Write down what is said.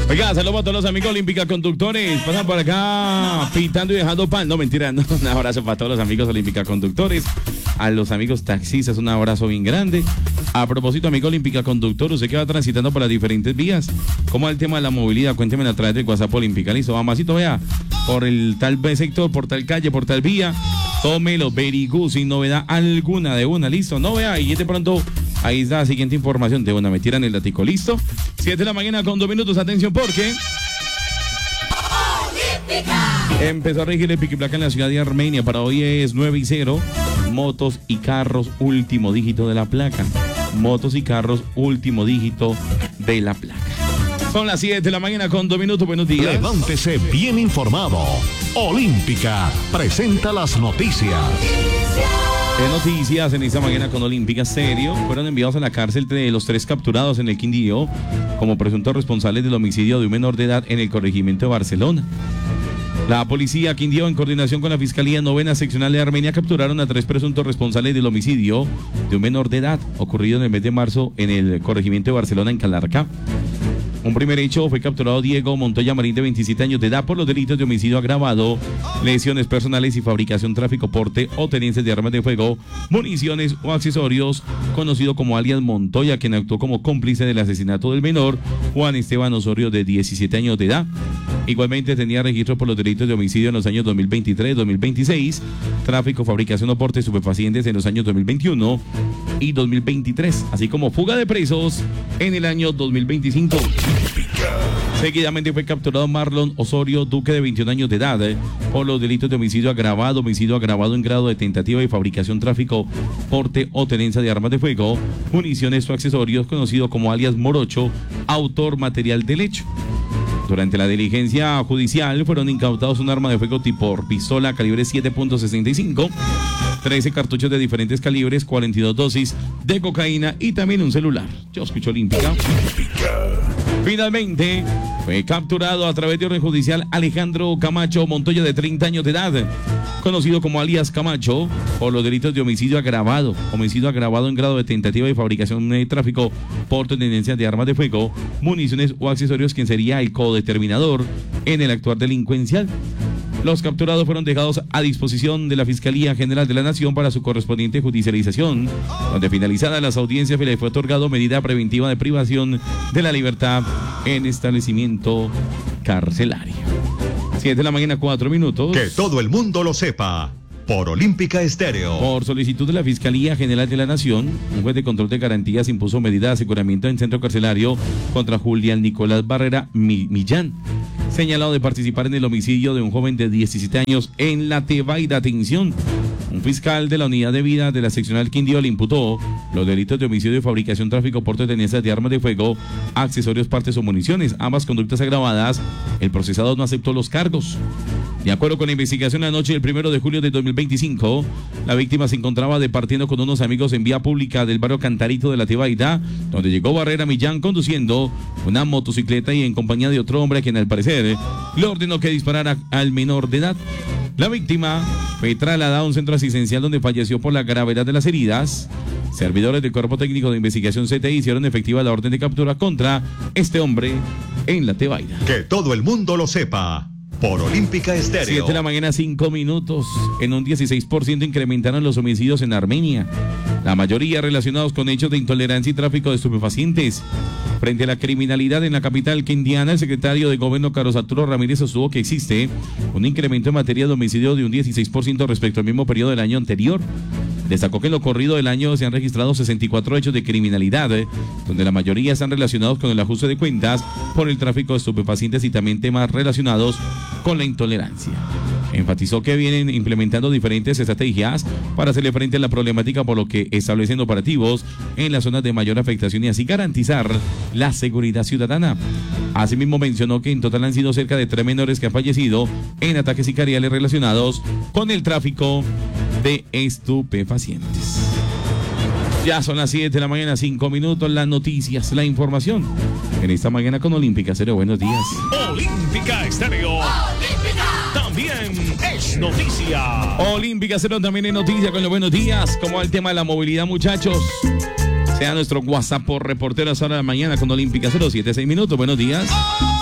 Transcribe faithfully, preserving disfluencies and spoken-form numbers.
Oiga, saludos a todos los amigos olímpicos conductores. Pasan por acá pintando y dejando pan. No, mentira, no. Un abrazo para todos los amigos olímpicos conductores. A los amigos taxistas, un abrazo bien grande. A propósito, amigo olímpica conductor, usted que va transitando por las diferentes vías, ¿cómo es el tema de la movilidad? Cuénteme a través del WhatsApp olímpica. Listo, mamacito, vea, por el tal sector, por tal calle, por tal vía, tómelo, very good, sin novedad alguna de una, listo, no vea, y de pronto, ahí está la siguiente información, de una, me tiran el datico, listo, siete de la mañana con dos minutos, atención, porque empezó a regir el pico y placa en la ciudad de Armenia, para hoy es nueve y cero, motos y carros, último dígito de la placa, motos y carros, último dígito de la placa. Son las siete de la mañana con dos minutos, buenos días. Levántese bien informado. Olímpica presenta las noticias. En noticias en esta mañana con Olímpica Serio, fueron enviados a la cárcel de los tres capturados en el Quindío como presuntos responsables del homicidio de un menor de edad en el corregimiento de Barcelona. La policía Quindío, en coordinación con la Fiscalía Novena Seccional de Armenia, capturaron a tres presuntos responsables del homicidio de un menor de edad ocurrido en el mes de marzo en el corregimiento de Barcelona, en Calarcá. Un primer hecho, fue capturado Diego Montoya Marín, de veintisiete años de edad, por los delitos de homicidio agravado, lesiones personales y fabricación, tráfico, porte o tenencia de armas de fuego, municiones o accesorios, conocido como alias Montoya, quien actuó como cómplice del asesinato del menor Juan Esteban Osorio, de diecisiete años de edad. Igualmente tenía registro por los delitos de homicidio en los años dos mil veintitrés, dos mil veintiséis, tráfico, fabricación o porte de estupefacientes en los años dos mil veintiuno y dos mil veintitrés, así como fuga de presos en el año dos mil veinticinco. Seguidamente fue capturado Marlon Osorio Duque, de veintiún años de edad, eh, por los delitos de homicidio agravado, homicidio agravado en grado de tentativa y fabricación, tráfico, porte o tenencia de armas de fuego, municiones o accesorios, conocido como alias Morocho, autor material del hecho. Durante la diligencia judicial fueron incautados un arma de fuego tipo pistola calibre siete punto sesenta y cinco, trece cartuchos de diferentes calibres, cuarenta y dos dosis de cocaína y también un celular. Yo escucho Olímpica. Finalmente fue capturado a través de orden judicial Alejandro Camacho Montoya, de treinta años de edad, conocido como alias Camacho, por los delitos de homicidio agravado, homicidio agravado en grado de tentativa y fabricación de tráfico, porte o tenencia de armas de fuego, municiones o accesorios, quien sería el codeterminador en el actuar delincuencial. Los capturados fueron dejados a disposición de la Fiscalía General de la Nación para su correspondiente judicialización, donde finalizadas las audiencias le fue otorgado medida preventiva de privación de la libertad en establecimiento carcelario. siete de la mañana, cuatro minutos. Que todo el mundo lo sepa. Por Olímpica Estéreo. Por solicitud de la Fiscalía General de la Nación, un juez de control de garantías impuso medida de aseguramiento en centro carcelario contra Julián Nicolás Barrera Millán, señalado de participar en el homicidio de un joven de diecisiete años en La Tebaida. Atención, un fiscal de la unidad de vida de la seccional Quindío le imputó los delitos de homicidio y fabricación, tráfico, porte o tenencia de armas de fuego, accesorios, partes o municiones, ambas conductas agravadas. El procesado no aceptó los cargos. De acuerdo con la investigación, la noche del primero de julio de dos mil veinticinco, la víctima se encontraba departiendo con unos amigos en vía pública del barrio Cantarito de La Tebaida, donde llegó Barrera Millán conduciendo una motocicleta y en compañía de otro hombre a quien al parecer le ordenó que disparara al menor de edad. La víctima fue trasladada a un centro asistencial donde falleció por la gravedad de las heridas. Servidores del Cuerpo Técnico de Investigación C T I hicieron efectiva la orden de captura contra este hombre en La Tebaida. Que todo el mundo lo sepa. Por Olímpica Estéreo. siete de la mañana, cinco minutos. En un dieciséis por ciento incrementaron los homicidios en Armenia, la mayoría relacionados con hechos de intolerancia y tráfico de estupefacientes. Frente a la criminalidad en la capital quindiana, el secretario de Gobierno Carlos Arturo Ramírez sostuvo que existe un incremento en materia de homicidio de un dieciséis por ciento respecto al mismo periodo del año anterior. Destacó que en lo corrido del año se han registrado sesenta y cuatro hechos de criminalidad, eh, donde la mayoría están relacionados con el ajuste de cuentas por el tráfico de estupefacientes y también temas relacionados con la intolerancia. Enfatizó que vienen implementando diferentes estrategias para hacerle frente a la problemática, por lo que establecen operativos en las zonas de mayor afectación y así garantizar la seguridad ciudadana. Asimismo mencionó que en total han sido cerca de tres menores que han fallecido en ataques sicariales relacionados con el tráfico de estupefacientes. Ya son las siete de la mañana, cinco minutos, las noticias, la información. En esta mañana con Olímpica Estéreo, buenos días. Olímpica Estéreo. Olímpica. También es noticia. Olímpica Estéreo también es noticia con los buenos días. Como el tema de la movilidad, muchachos. Sea nuestro WhatsApp por reportero a esa hora de la mañana con Olímpica Estéreo, siete, seis minutos, buenos días.